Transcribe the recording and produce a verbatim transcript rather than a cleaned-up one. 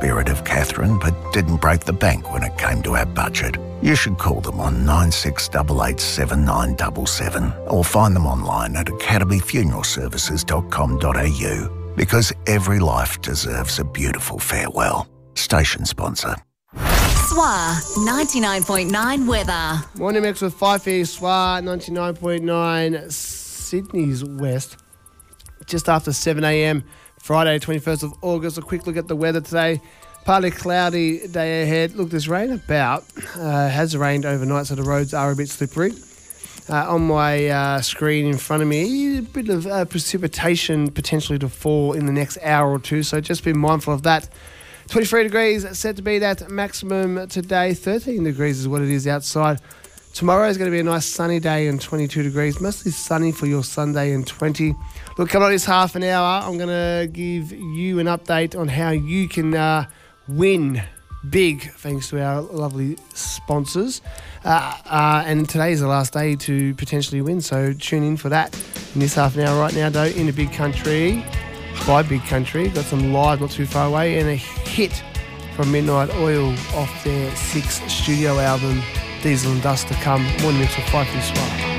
spirit of Catherine, but didn't break the bank when it came to our budget. You should call them on nine six eight eight seven nine seven seven or find them online at academy funeral services dot com dot a u, because every life deserves a beautiful farewell. Station sponsor. S W A ninety-nine point nine weather. Morning mix with Fife here, S W A ninety-nine point nine, Sydney's West. Just after seven a.m, Friday, twenty-first of August. A quick look at the weather today. Partly cloudy day ahead. Look, there's rain about. Uh, has rained overnight, so the roads are a bit slippery. Uh, on my uh, screen in front of me, a bit of uh, precipitation potentially to fall in the next hour or two, so just be mindful of that. twenty-three degrees set to be that maximum today. thirteen degrees is what it is outside. Tomorrow is going to be a nice sunny day and twenty-two degrees. Mostly sunny for your Sunday and twenty. Look, coming on this half an hour, I'm going to give you an update on how you can uh, win big thanks to our lovely sponsors. Uh, uh, and today is the last day to potentially win, so tune in for that in this half an hour. Right now, though, in a big country, by big country, got some live not too far away, and a hit from Midnight Oil off their sixth studio album, Diesel and Dust to come. Morning mix with Fife and Swap.